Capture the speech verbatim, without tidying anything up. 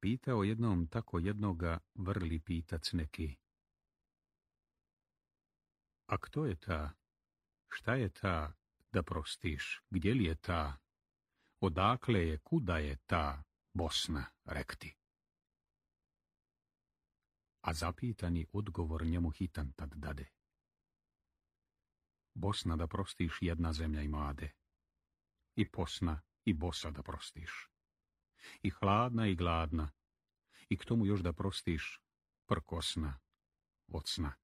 Pitao jednom tako jednoga vrli pitac neki. A kto je ta? Šta je ta da prostiš? Gdje li je ta? Odakle je, kuda je ta Bosna, rekti? A zapitani odgovor njemu hitan tad dade. Bosna da prostiš jedna zemlja imade. I posna i bosa da prostiš. I hladna i gladna. I k tomu još da prostiš prkosna od sna.